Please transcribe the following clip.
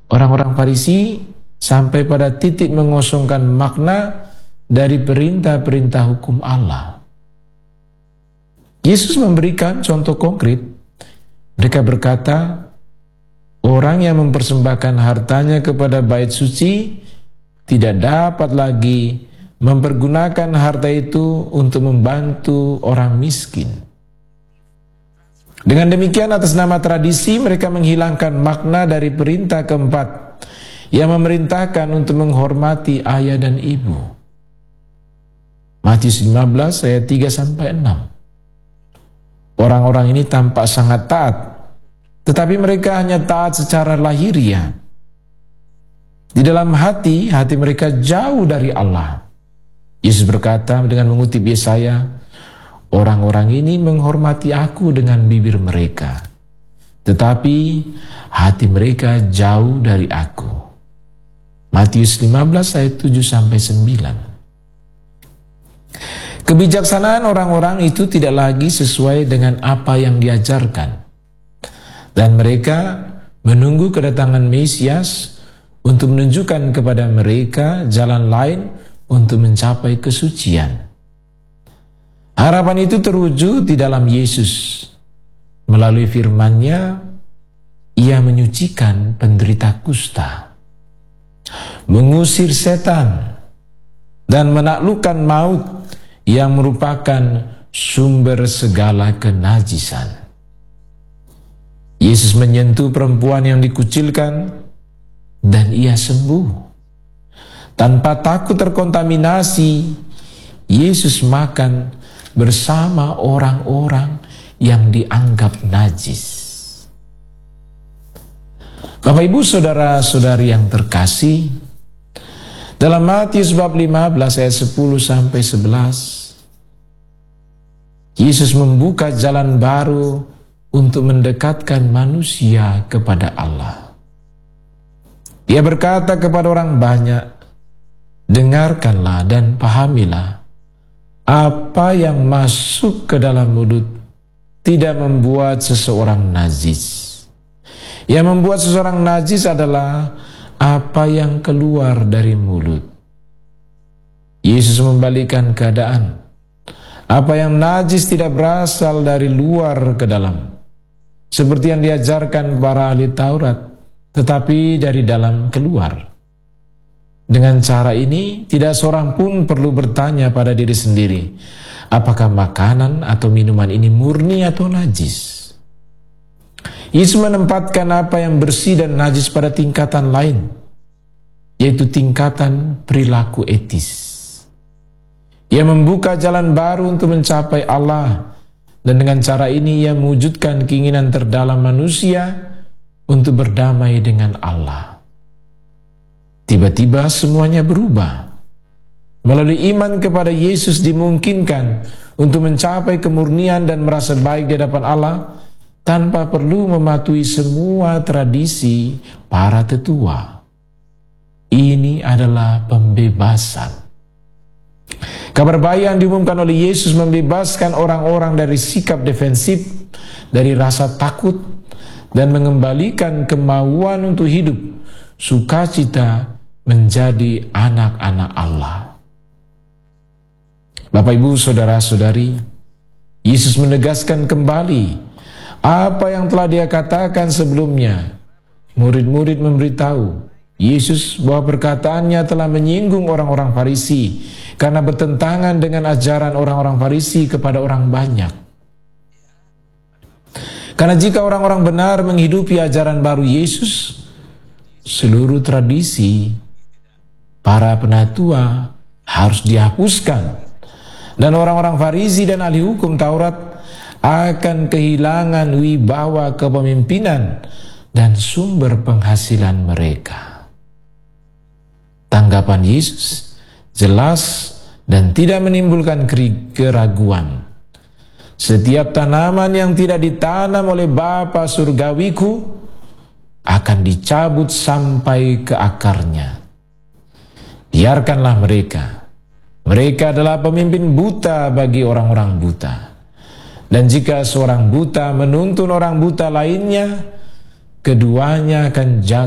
Orang-orang Farisi sampai pada titik mengosongkan makna dari perintah-perintah hukum Allah. Yesus memberikan contoh konkret. Mereka berkata, orang yang mempersembahkan hartanya kepada bait suci tidak dapat lagi mempergunakan harta itu untuk membantu orang miskin. Dengan demikian, atas nama tradisi mereka menghilangkan makna dari perintah keempat yang memerintahkan untuk menghormati ayah dan ibu. Matius 15 ayat 3-6. Orang-orang ini tampak sangat taat, tetapi mereka hanya taat secara lahiriah. Di dalam hati mereka jauh dari Allah. Yesus berkata dengan mengutip Yesaya, orang-orang ini menghormati aku dengan bibir mereka, tetapi hati mereka jauh dari aku. Matius 15 ayat 7-9. Kebijaksanaan orang-orang itu tidak lagi sesuai dengan apa yang diajarkan, dan mereka menunggu kedatangan Mesias untuk menunjukkan kepada mereka jalan lain untuk mencapai kesucian. Harapan itu terwujud di dalam Yesus. Melalui firman-Nya, Ia menyucikan penderita kusta, mengusir setan, dan menaklukkan maut yang merupakan sumber segala kenajisan. Yesus menyentuh perempuan yang dikucilkan, dan ia sembuh. Tanpa takut terkontaminasi, Yesus makan bersama orang-orang yang dianggap najis. Bapak Ibu saudara-saudari yang terkasih, dalam Matius bab 15 ayat 10-11, Yesus membuka jalan baru untuk mendekatkan manusia kepada Allah. Dia berkata kepada orang banyak, dengarkanlah dan pahamilah, apa yang masuk ke dalam mulut tidak membuat seseorang najis. Yang membuat seseorang najis adalah apa yang keluar dari mulut. Yesus membalikkan keadaan. Apa yang najis tidak berasal dari luar ke dalam, seperti yang diajarkan para ahli Taurat, tetapi dari dalam keluar. Dengan cara ini, tidak seorang pun perlu bertanya pada diri sendiri, apakah makanan atau minuman ini murni atau najis. Yesus menempatkan apa yang bersih dan najis pada tingkatan lain, yaitu tingkatan perilaku etis. Ia membuka jalan baru untuk mencapai Allah, dan dengan cara ini ia mewujudkan keinginan terdalam manusia untuk berdamai dengan Allah. Tiba-tiba semuanya berubah. Melalui iman kepada Yesus dimungkinkan untuk mencapai kemurnian dan merasa baik di hadapan Allah tanpa perlu mematuhi semua tradisi para tetua. Ini adalah pembebasan. Kabar baik yang diumumkan oleh Yesus membebaskan orang-orang dari sikap defensif, dari rasa takut, dan mengembalikan kemauan untuk hidup sukacita menjadi anak-anak Allah. Bapak Ibu saudara-saudari, Yesus menegaskan kembali apa yang telah Dia katakan sebelumnya. Murid-murid memberitahu Yesus bahwa perkataannya telah menyinggung orang-orang Farisi karena bertentangan dengan ajaran orang-orang Farisi kepada orang banyak. Karena jika orang-orang benar menghidupi ajaran baru Yesus, seluruh tradisi para penatua harus dihapuskan, dan orang-orang Farisi dan ahli hukum Taurat akan kehilangan wibawa kepemimpinan dan sumber penghasilan mereka. Tanggapan Yesus jelas dan tidak menimbulkan keraguan. Setiap tanaman yang tidak ditanam oleh Bapa surgawiku akan dicabut sampai ke akarnya. Biarkanlah mereka. Mereka adalah pemimpin buta bagi orang-orang buta. Dan jika seorang buta menuntun orang buta lainnya, keduanya akan jatuh